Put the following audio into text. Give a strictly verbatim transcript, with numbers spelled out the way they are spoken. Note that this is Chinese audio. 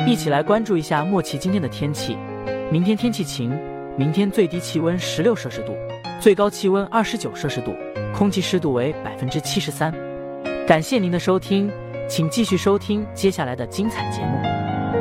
一起来关注一下莫奇今天的天气。明天天气晴，明天最低气温十六摄氏度，最高气温二十九摄氏度，空气湿度为百分之七十三。感谢您的收听，请继续收听接下来的精彩节目。